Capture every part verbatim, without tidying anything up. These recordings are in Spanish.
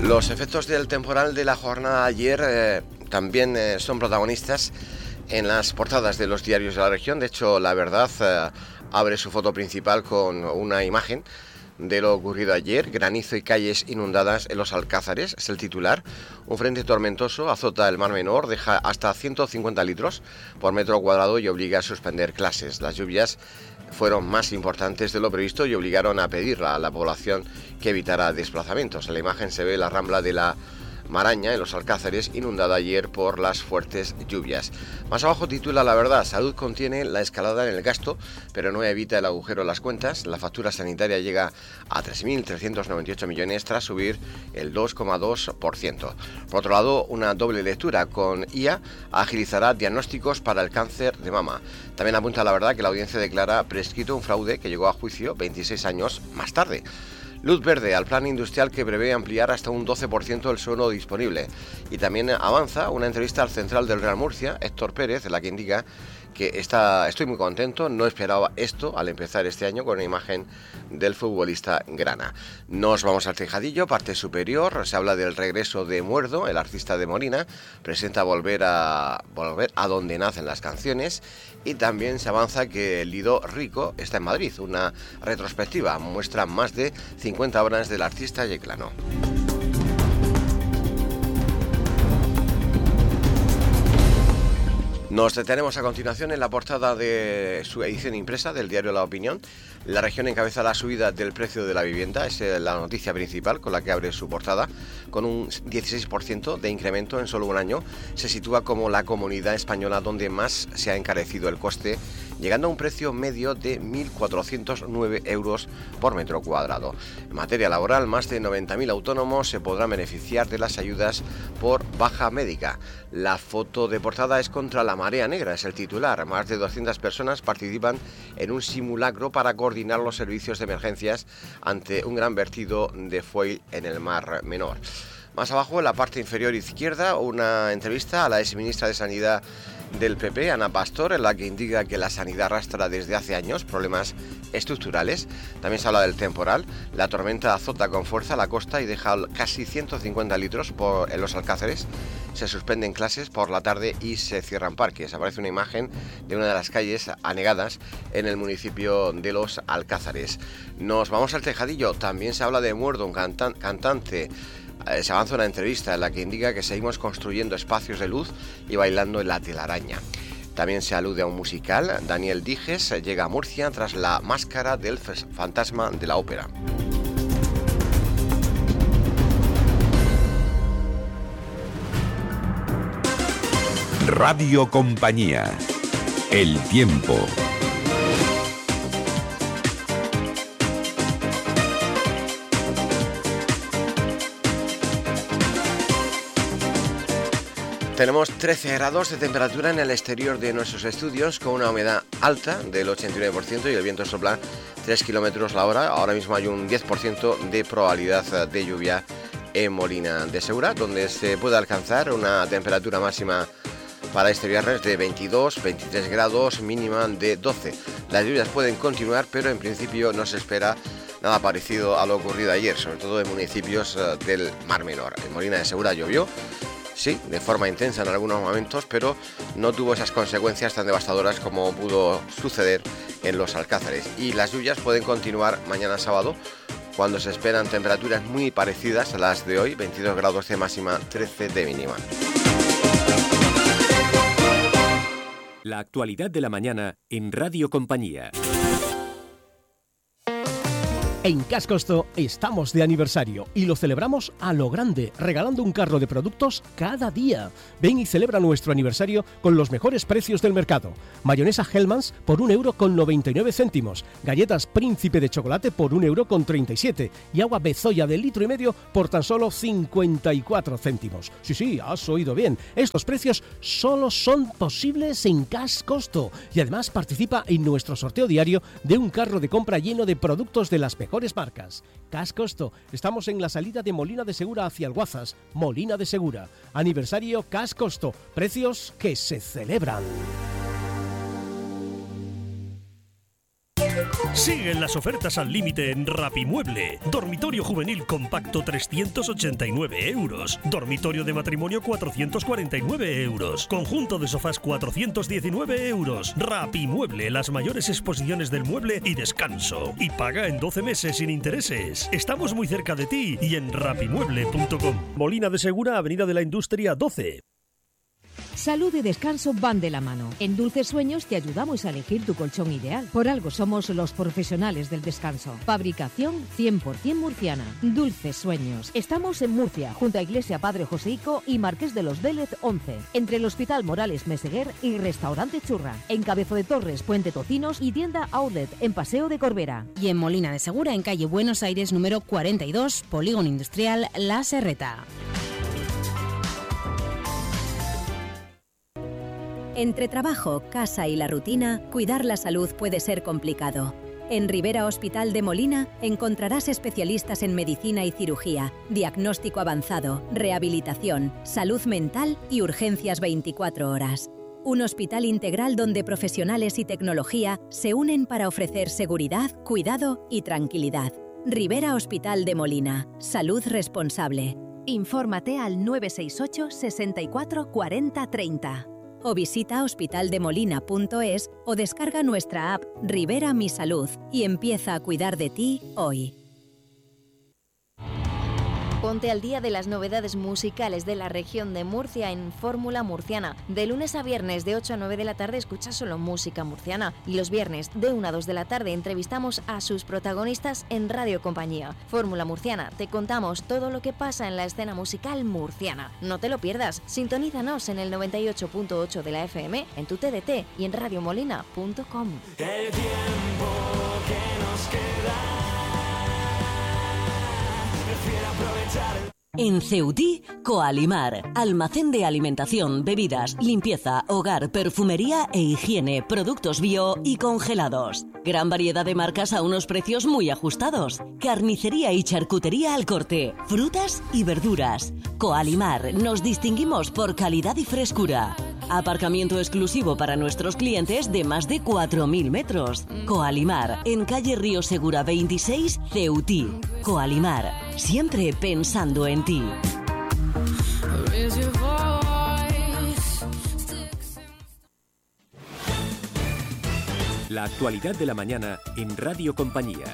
Los efectos del temporal de la jornada de ayer eh, también eh, son protagonistas en las portadas de los diarios de la región. De hecho, La Verdad eh, abre su foto principal con una imagen de lo ocurrido ayer. Granizo y calles inundadas en los Alcázares, es el titular. Un frente tormentoso azota el Mar Menor, deja hasta ciento cincuenta litros por metro cuadrado y obliga a suspender clases. Las lluvias fueron más importantes de lo previsto y obligaron a pedir a la población que evitara desplazamientos. En la imagen se ve la rambla de la Maraña, en los Alcázares, inundada ayer por las fuertes lluvias. Más abajo titula La Verdad: Salud contiene la escalada en el gasto, pero no evita el agujero en las cuentas. La factura sanitaria llega a tres mil trescientos noventa y ocho millones tras subir el dos coma dos por ciento. Por otro lado, una doble lectura con I A agilizará diagnósticos para el cáncer de mama. También apunta La Verdad que la audiencia declara prescrito un fraude que llegó a juicio veintiséis años más tarde. Luz verde al plan industrial que prevé ampliar hasta un doce por ciento el suelo disponible. Y también avanza una entrevista al central del Real Murcia, Héctor Pérez, en la que indica que está, estoy muy contento, no esperaba esto al empezar este año, con una imagen del futbolista grana. Nos vamos al Tejadillo, parte superior, se habla del regreso de Muerdo, el artista de Molina, presenta volver a, volver a donde nacen las canciones, y también se avanza que el Lido Rico está en Madrid. Una retrospectiva muestra más de cincuenta obras del artista yeclano. Nos detenemos a continuación en la portada de su edición impresa del diario La Opinión. La región encabeza la subida del precio de la vivienda, es la noticia principal con la que abre su portada. Con un dieciséis por ciento de incremento en solo un año, se sitúa como la comunidad española donde más se ha encarecido el coste, llegando a un precio medio de mil cuatrocientos nueve euros por metro cuadrado. En materia laboral, más de noventa mil autónomos se podrán beneficiar de las ayudas por baja médica. La foto de portada es contra la marea negra, es el titular. Más de doscientas personas participan en un simulacro para coordinar los servicios de emergencias ante un gran vertido de foil en el Mar Menor. Más abajo, en la parte inferior izquierda, una entrevista a la exministra de Sanidad del P P, Ana Pastor, en la que indica que la sanidad arrastra desde hace años problemas estructurales. También se habla del temporal. La tormenta azota con fuerza la costa y deja casi ciento cincuenta litros por, en los Alcázares. Se suspenden clases por la tarde y se cierran parques. Aparece una imagen de una de las calles anegadas en el municipio de los Alcázares. Nos vamos al Tejadillo. También se habla de Muerdo, un cantan, cantante. Se avanza una entrevista en la que indica que seguimos construyendo espacios de luz y bailando en la telaraña. También se alude a un musical. Daniel Dijes llega a Murcia tras La Máscara del Fantasma de la Ópera. Radio Compañía. El tiempo. Tenemos trece grados de temperatura en el exterior de nuestros estudios, con una humedad alta del ochenta y nueve por ciento y el viento sopla tres kilómetros la hora. Ahora mismo hay un diez por ciento de probabilidad de lluvia en Molina de Segura, donde se puede alcanzar una temperatura máxima para este viernes de veintidós, veintitrés grados, mínima de doce. Las lluvias pueden continuar, pero en principio no se espera nada parecido a lo ocurrido ayer, sobre todo en municipios del Mar Menor. En Molina de Segura llovió, sí, de forma intensa en algunos momentos, pero no tuvo esas consecuencias tan devastadoras como pudo suceder en los Alcázares. Y las lluvias pueden continuar mañana sábado, cuando se esperan temperaturas muy parecidas a las de hoy, veintidós grados de máxima, trece de mínima. La actualidad de la mañana en Radio Compañía. En Cascosto estamos de aniversario y lo celebramos a lo grande, regalando un carro de productos cada día. Ven y celebra nuestro aniversario con los mejores precios del mercado. Mayonesa Hellmann's por un euro con noventa y nueve céntimos. Galletas Príncipe de chocolate por un euro con treinta y siete. Y agua Bezoya de litro y medio por tan solo cincuenta y cuatro céntimos. Sí, sí, has oído bien. Estos precios solo son posibles en Cascosto. Y además participa en nuestro sorteo diario de un carro de compra lleno de productos de las mejores marcas. Cascosto, estamos en la salida de Molina de Segura hacia Alguazas. Molina de Segura, aniversario Cascosto, precios que se celebran. Siguen las ofertas al límite en Rapimueble. Dormitorio juvenil compacto trescientos ochenta y nueve euros. Dormitorio de matrimonio cuatrocientos cuarenta y nueve euros. Conjunto de sofás cuatrocientos diecinueve euros. Rapimueble, las mayores exposiciones del mueble y descanso. Y paga en doce meses sin intereses. Estamos muy cerca de ti y en rapimueble punto com. Molina de Segura, Avenida de la Industria doce. Salud y descanso van de la mano. En Dulces Sueños te ayudamos a elegir tu colchón ideal. Por algo somos los profesionales del descanso. Fabricación cien por ciento murciana. Dulces Sueños. Estamos en Murcia, junto a Iglesia Padre Joseico y Marqués de los Vélez once. Entre el Hospital Morales Meseguer y Restaurante Churra. En Cabezo de Torres, Puente Tocinos y tienda Outlet en Paseo de Corbera. Y en Molina de Segura, en calle Buenos Aires número cuarenta y dos, Polígono Industrial La Serreta. Entre trabajo, casa y la rutina, cuidar la salud puede ser complicado. En Rivera Hospital de Molina encontrarás especialistas en medicina y cirugía, diagnóstico avanzado, rehabilitación, salud mental y urgencias veinticuatro horas. Un hospital integral donde profesionales y tecnología se unen para ofrecer seguridad, cuidado y tranquilidad. Rivera Hospital de Molina. Salud responsable. Infórmate al nueve seis ocho, sesenta y cuatro, cuarenta, treinta. O visita hospitaldemolina punto es o descarga nuestra app Rivera Mi Salud y empieza a cuidar de ti hoy. Ponte al día de las novedades musicales de la región de Murcia en Fórmula Murciana. De lunes a viernes de ocho a nueve de la tarde escucha solo música murciana. Y los viernes de una a dos de la tarde entrevistamos a sus protagonistas en Radio Compañía. Fórmula Murciana, te contamos todo lo que pasa en la escena musical murciana. No te lo pierdas, sintonízanos en el noventa y ocho punto ocho de la F M, en tu T D T y en radiomolina punto com. El tiempo que nos queda. En Ceutí, Coalimar, almacén de alimentación, bebidas, limpieza, hogar, perfumería e higiene, productos bio y congelados. Gran variedad de marcas a unos precios muy ajustados. Carnicería y charcutería al corte, frutas y verduras. Coalimar, nos distinguimos por calidad y frescura. Aparcamiento exclusivo para nuestros clientes de más de cuatro mil metros. Coalimar, en calle Río Segura veintiséis, Ceutí. Coalimar, siempre pensando en ti. La actualidad de la mañana en Radio Compañía.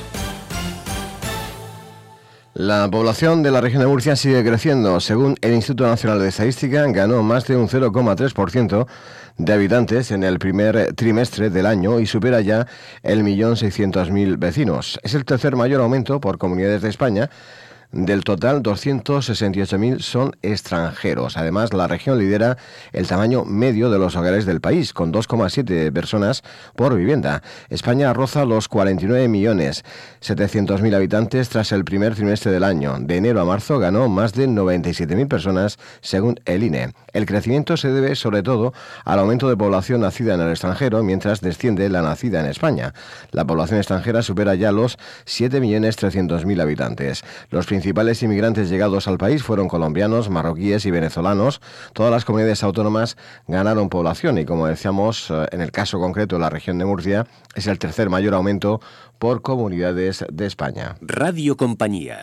La población de la región de Murcia sigue creciendo. Según el Instituto Nacional de Estadística, ganó más de un cero coma tres por ciento de habitantes en el primer trimestre del año y supera ya el millón seiscientos mil vecinos. Es el tercer mayor aumento por comunidades de España. Del total, doscientos sesenta y ocho mil son extranjeros. Además, la región lidera el tamaño medio de los hogares del país, con dos coma siete personas por vivienda. España roza los cuarenta y nueve millones setecientos mil habitantes tras el primer trimestre del año. De enero a marzo ganó más de noventa y siete mil personas, según el I N E. El crecimiento se debe, sobre todo, al aumento de población nacida en el extranjero, mientras desciende la nacida en España. La población extranjera supera ya los siete millones trescientos mil habitantes. Los Los principales inmigrantes llegados al país fueron colombianos, marroquíes y venezolanos. Todas las comunidades autónomas ganaron población y, como decíamos, en el caso concreto de la región de Murcia, es el tercer mayor aumento por comunidades de España. Radio Compañía.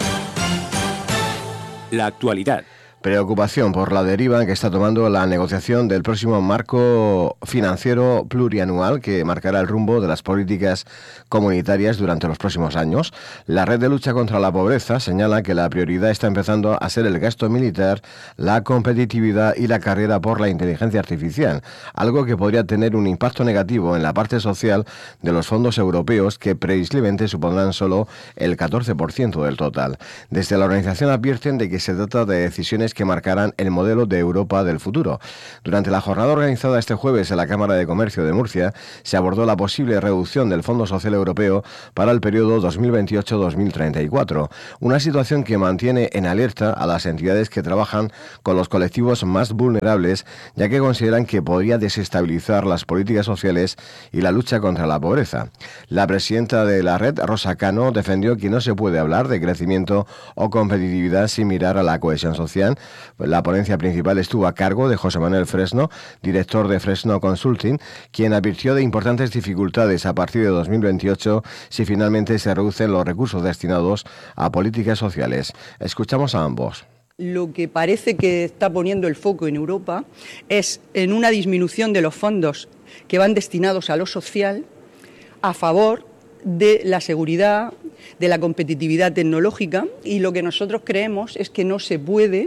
La actualidad. Preocupación por la deriva que está tomando la negociación del próximo marco financiero plurianual que marcará el rumbo de las políticas comunitarias durante los próximos años. La Red de Lucha contra la Pobreza señala que la prioridad está empezando a ser el gasto militar, la competitividad y la carrera por la inteligencia artificial, algo que podría tener un impacto negativo en la parte social de los fondos europeos, que previsiblemente supondrán solo el catorce por ciento del total. Desde la organización advierten de que se trata de decisiones que marcarán el modelo de Europa del futuro. Durante la jornada organizada este jueves en la Cámara de Comercio de Murcia, se abordó la posible reducción del Fondo Social Europeo para el periodo dos mil veintiocho a dos mil treinta y cuatro, una situación que mantiene en alerta a las entidades que trabajan con los colectivos más vulnerables, ya que consideran que podría desestabilizar las políticas sociales y la lucha contra la pobreza. La presidenta de la red, Rosa Cano, defendió que no se puede hablar de crecimiento o competitividad sin mirar a la cohesión social La ponencia principal estuvo a cargo de José Manuel Fresno, director de Fresno Consulting, quien advirtió de importantes dificultades a partir de dos mil veintiocho si finalmente se reducen los recursos destinados a políticas sociales. Escuchamos a ambos. Lo que parece que está poniendo el foco en Europa es en una disminución de los fondos que van destinados a lo social a favor de la seguridad, de la competitividad tecnológica, y lo que nosotros creemos es que no se puede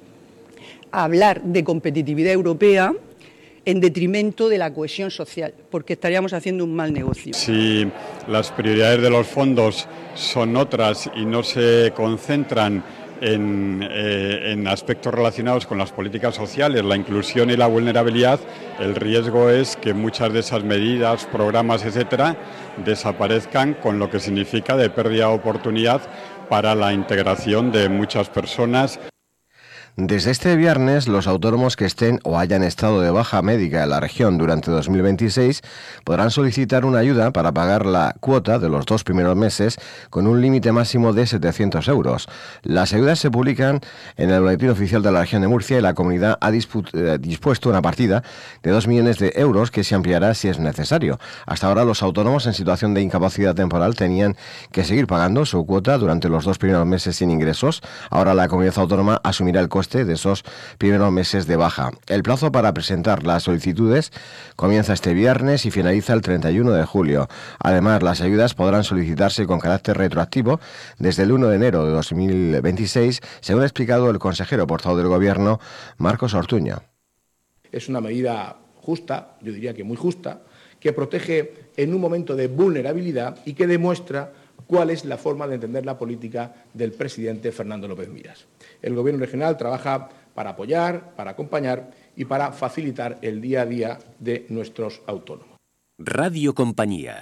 hablar de competitividad europea en detrimento de la cohesión social, porque estaríamos haciendo un mal negocio. Si las prioridades de los fondos son otras y no se concentran En, eh, en aspectos relacionados con las políticas sociales, la inclusión y la vulnerabilidad, el riesgo es que muchas de esas medidas, programas, etcétera, desaparezcan, con lo que significa de pérdida de oportunidad para la integración de muchas personas. Desde este viernes, los autónomos que estén o hayan estado de baja médica en la región durante dos mil veintiséis podrán solicitar una ayuda para pagar la cuota de los dos primeros meses con un límite máximo de setecientos euros. Las ayudas se publican en el Boletín Oficial de la Región de Murcia y la comunidad ha dispu- eh, dispuesto una partida de dos millones de euros que se ampliará si es necesario. Hasta ahora, los autónomos en situación de incapacidad temporal tenían que seguir pagando su cuota durante los dos primeros meses sin ingresos. Ahora la comunidad autónoma asumirá el coste de esos primeros meses de baja. El plazo para presentar las solicitudes comienza este viernes y finaliza el treinta y uno de julio. Además, las ayudas podrán solicitarse con carácter retroactivo desde el uno de enero de dos mil veintiséis, según ha explicado el consejero portavoz del Gobierno, Marcos Ortuño. Es una medida justa, yo diría que muy justa, que protege en un momento de vulnerabilidad y que demuestra cuál es la forma de entender la política del presidente Fernando López Miras. El Gobierno regional trabaja para apoyar, para acompañar y para facilitar el día a día de nuestros autónomos. Radio Compañía.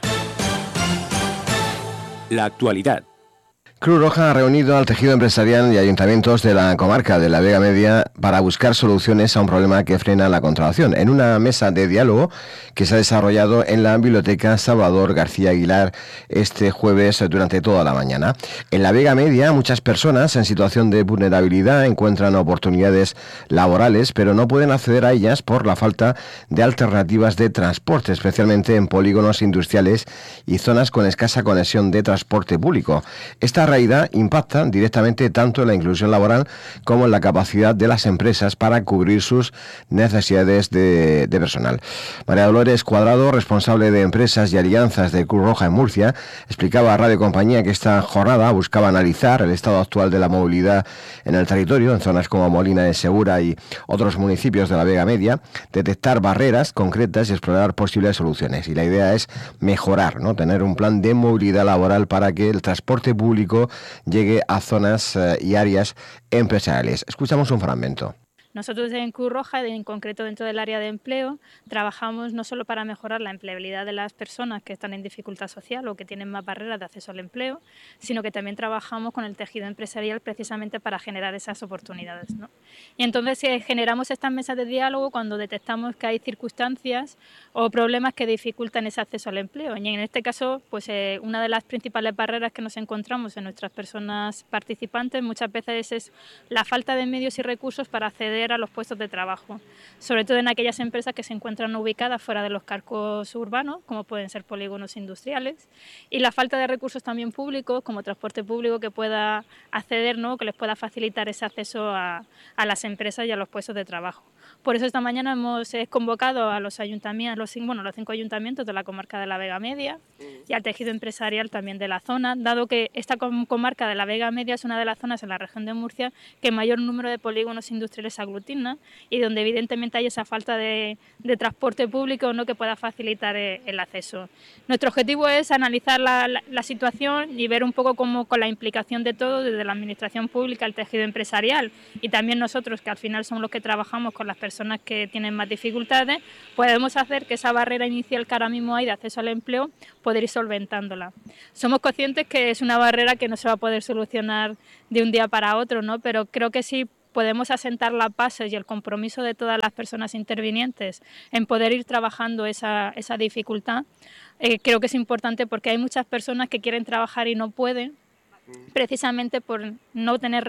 La actualidad. Cruz Roja ha reunido al tejido empresarial y ayuntamientos de la comarca de la Vega Media para buscar soluciones a un problema que frena la contratación, en una mesa de diálogo que se ha desarrollado en la Biblioteca Salvador García Aguilar este jueves durante toda la mañana. En la Vega Media, muchas personas en situación de vulnerabilidad encuentran oportunidades laborales, pero no pueden acceder a ellas por la falta de alternativas de transporte, especialmente en polígonos industriales y zonas con escasa conexión de transporte público. Esta realidad impacta directamente tanto en la inclusión laboral como en la capacidad de las empresas para cubrir sus necesidades de, de personal. María Dolores Cuadrado, responsable de empresas y alianzas de Cruz Roja en Murcia, explicaba a Radio Compañía que esta jornada buscaba analizar el estado actual de la movilidad en el territorio, en zonas como Molina de Segura y otros municipios de la Vega Media, detectar barreras concretas y explorar posibles soluciones. Y la idea es mejorar, ¿no? Tener un plan de movilidad laboral para que el transporte público llegue a zonas uh, y áreas empresariales. Escuchamos un fragmento. Nosotros en Cruz Roja, en concreto dentro del área de empleo, trabajamos no solo para mejorar la empleabilidad de las personas que están en dificultad social o que tienen más barreras de acceso al empleo, sino que también trabajamos con el tejido empresarial precisamente para generar esas oportunidades, ¿no? Y entonces eh, generamos estas mesas de diálogo cuando detectamos que hay circunstancias o problemas que dificultan ese acceso al empleo. Y en este caso, pues eh, una de las principales barreras que nos encontramos en nuestras personas participantes muchas veces es la falta de medios y recursos para acceder a los puestos de trabajo, sobre todo en aquellas empresas que se encuentran ubicadas fuera de los cascos urbanos, como pueden ser polígonos industriales, y la falta de recursos también públicos, como transporte público que pueda acceder, ¿no?, que les pueda facilitar ese acceso a, a las empresas y a los puestos de trabajo. Por eso esta mañana hemos eh, convocado a los ayuntamientos, los, bueno, los cinco ayuntamientos de la comarca de la Vega Media y al tejido empresarial también de la zona, dado que esta com- comarca de la Vega Media es una de las zonas en la región de Murcia que mayor número de polígonos industriales aglutina y donde evidentemente hay esa falta de, de transporte público, ¿no?, que pueda facilitar eh, el acceso. Nuestro objetivo es analizar la, la, la situación y ver un poco cómo con la implicación de todos, desde la administración pública, el tejido empresarial y también nosotros, que al final somos los que trabajamos con las personas que tienen más dificultades, podemos hacer que esa barrera inicial que ahora mismo hay de acceso al empleo, poder ir solventándola. Somos conscientes que es una barrera que no se va a poder solucionar de un día para otro, ¿no?, pero creo que sí podemos asentar las bases y el compromiso de todas las personas intervinientes en poder ir trabajando esa, esa dificultad. Eh, creo que es importante porque hay muchas personas que quieren trabajar y no pueden, precisamente por no tener